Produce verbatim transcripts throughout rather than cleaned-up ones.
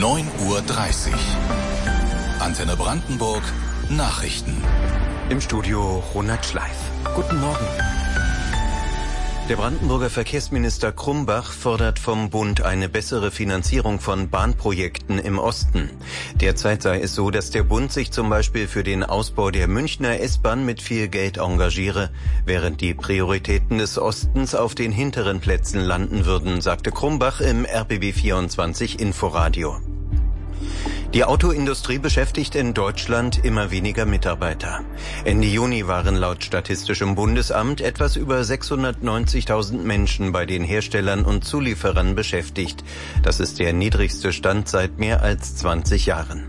neun Uhr dreißig. Antenne Brandenburg, Nachrichten. Im Studio Ronald Schleif. Guten Morgen. Der Brandenburger Verkehrsminister Krumbach fordert vom Bund eine bessere Finanzierung von Bahnprojekten im Osten. Derzeit sei es so, dass der Bund sich zum Beispiel für den Ausbau der Münchner S-Bahn mit viel Geld engagiere, während die Prioritäten des Ostens auf den hinteren Plätzen landen würden, sagte Krumbach im R B B vierundzwanzig Inforadio. Die Autoindustrie beschäftigt in Deutschland immer weniger Mitarbeiter. Ende Juni waren laut Statistischem Bundesamt etwas über sechshundertneunzigtausend Menschen bei den Herstellern und Zulieferern beschäftigt. Das ist der niedrigste Stand seit mehr als zwanzig Jahren.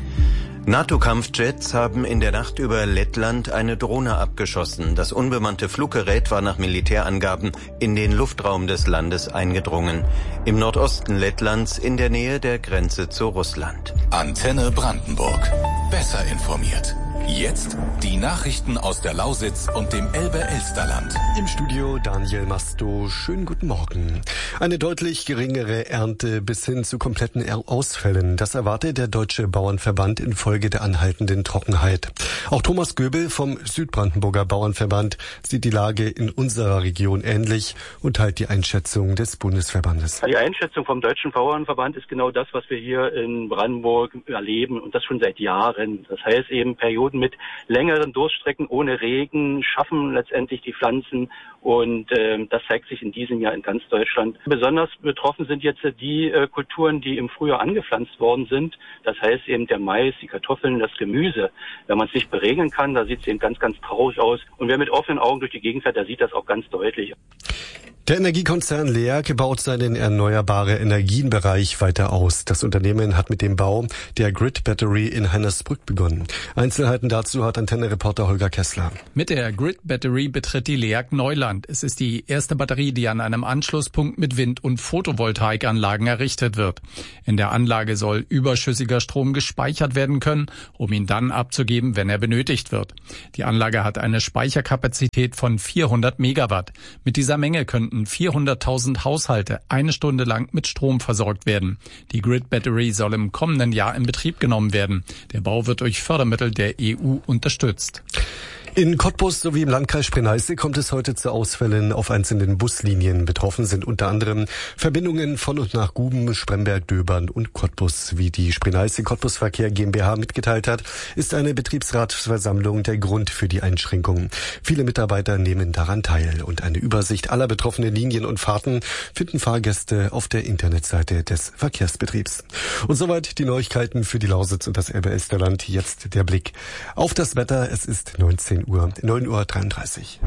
NATO-Kampfjets haben in der Nacht über Lettland eine Drohne abgeschossen. Das unbemannte Fluggerät war nach Militärangaben in den Luftraum des Landes eingedrungen. Im Nordosten Lettlands in der Nähe der Grenze zu Russland. Antenne Brandenburg. Besser informiert. Jetzt die Nachrichten aus der Lausitz und dem Elbe-Elsterland. Im Studio Daniel Masto. Schönen guten Morgen. Eine deutlich geringere Ernte bis hin zu kompletten Ausfällen. Das erwartet der Deutsche Bauernverband infolge der anhaltenden Trockenheit. Auch Thomas Göbel vom Südbrandenburger Bauernverband sieht die Lage in unserer Region ähnlich und teilt die Einschätzung des Bundesverbandes. Die Einschätzung vom Deutschen Bauernverband ist genau das, was wir hier in Brandenburg erleben und das schon seit Jahren. Das heißt eben Perioden mit längeren Durststrecken ohne Regen schaffen letztendlich die Pflanzen und äh, das zeigt sich in diesem Jahr in ganz Deutschland. Besonders betroffen sind jetzt die äh, Kulturen, die im Frühjahr angepflanzt worden sind. Das heißt eben der Mais, die Kartoffeln, das Gemüse. Wenn man es nicht beregeln kann, da sieht es eben ganz, ganz traurig aus. Und wer mit offenen Augen durch die Gegend fährt, der sieht das auch ganz deutlich. Der Energiekonzern L E A G baut seinen erneuerbare Energienbereich weiter aus. Das Unternehmen hat mit dem Bau der Grid Battery in Heinersbrück begonnen. Einzelheiten dazu hat Antenne-Reporter Holger Kessler. Mit der Grid Battery betritt die L E A G Neuland. Es ist die erste Batterie, die an einem Anschlusspunkt mit Wind- und Photovoltaikanlagen errichtet wird. In der Anlage soll überschüssiger Strom gespeichert werden können, um ihn dann abzugeben, wenn er benötigt wird. Die Anlage hat eine Speicherkapazität von vierhundert Megawatt. Mit dieser Menge könnten vierhunderttausend Haushalte eine Stunde lang mit Strom versorgt werden. Die Grid Battery soll im kommenden Jahr in Betrieb genommen werden. Der Bau wird durch Fördermittel der E U unterstützt. In Cottbus sowie im Landkreis Spree-Neiße kommt es heute zu Ausfällen auf einzelnen Buslinien. Betroffen sind unter anderem Verbindungen von und nach Guben, Spremberg, Döbern und Cottbus. Wie die Spree-Neiße Cottbus-Verkehr GmbH mitgeteilt hat, ist eine Betriebsratsversammlung der Grund für die Einschränkungen. Viele Mitarbeiter nehmen daran teil und eine Übersicht aller betroffenen Linien und Fahrten finden Fahrgäste auf der Internetseite des Verkehrsbetriebs. Und soweit die Neuigkeiten für die Lausitz und das Elbe-Elsterland. Jetzt der Blick auf das Wetter. Es ist neunzehn Uhr, neun Uhr dreiunddreißig.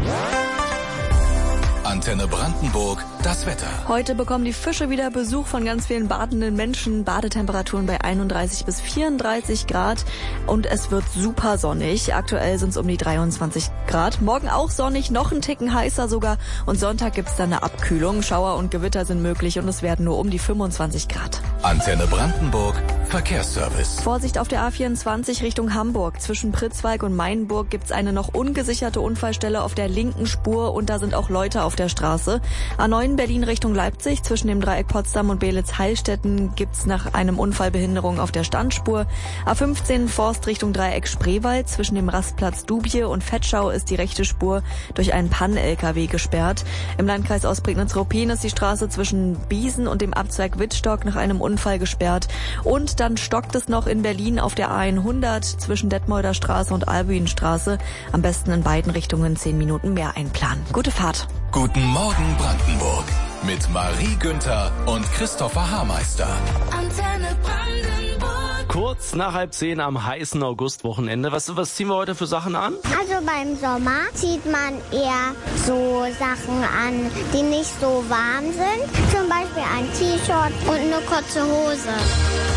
Antenne Brandenburg, das Wetter. Heute bekommen die Fische wieder Besuch von ganz vielen badenden Menschen. Badetemperaturen bei einunddreißig bis vierunddreißig Grad und es wird super sonnig. Aktuell sind es um die dreiundzwanzig Grad. Morgen auch sonnig, noch ein Ticken heißer sogar. Und Sonntag gibt's dann eine Abkühlung. Schauer und Gewitter sind möglich und es werden nur um die fünfundzwanzig Grad. Antenne Brandenburg, Verkehrsservice. Vorsicht auf der A vierundzwanzig Richtung Hamburg. Zwischen Pritzwalk und Mainburg gibt's eine noch ungesicherte Unfallstelle auf der linken Spur und da sind auch Leute auf der Straße. A neun Berlin Richtung Leipzig. Zwischen dem Dreieck Potsdam und Beelitz-Heilstätten gibt's nach einem Unfall Behinderung auf der Standspur. A fünfzehn Forst Richtung Dreieck Spreewald. Zwischen dem Rastplatz Dubje und Vetschau ist die rechte Spur durch einen Pann-L K W gesperrt. Im Landkreis Ostprignitz-Ruppin ist die Straße zwischen Biesen und dem Abzweig Wittstock nach einem Unfall gesperrt. Und dann stockt es noch in Berlin auf der A hundert zwischen Detmolder Straße und Albuinstraße. Am besten in beiden Richtungen zehn Minuten mehr einplanen. Gute Fahrt. Guten Morgen Brandenburg mit Marie Günther und Christopher Haarmeister. Antenne Brandenburg. Kurz nach halb zehn am heißen Augustwochenende. Was, was ziehen wir heute für Sachen an? Also beim Sommer zieht man eher so Sachen an, die nicht so warm sind. Zum Beispiel ein T-Shirt und eine kurze Hose.